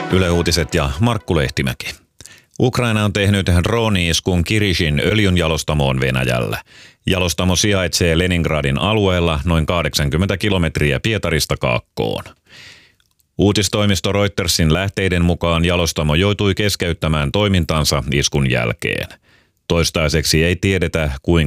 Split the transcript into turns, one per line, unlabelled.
Yle Uutiset ja Markku Lehtimäki. Ukraina on tehnyt drooni-iskun Kirishin öljynjalostamoon Venäjällä. Jalostamo sijaitsee Leningradin alueella noin 80 kilometriä Pietarista kaakkoon. Uutistoimisto Reutersin lähteiden mukaan jalostamo joutui keskeyttämään toimintansa iskun jälkeen. Toistaiseksi ei tiedetä, kuinka